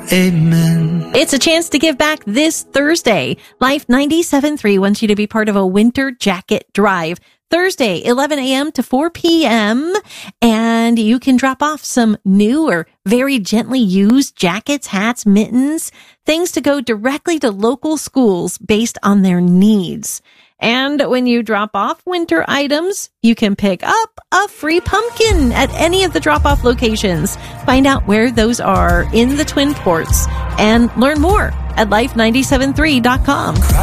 Amen. It's a chance to give back this Thursday. Life 97.3 wants you to be part of a winter jacket drive. Thursday, 11 a.m. to 4 p.m. And you can drop off some new or very gently used jackets, hats, mittens, things to go directly to local schools based on their needs. And when you drop off winter items, you can pick up a free pumpkin at any of the drop-off locations. Find out where those are in the Twin Ports and learn more at life973.com.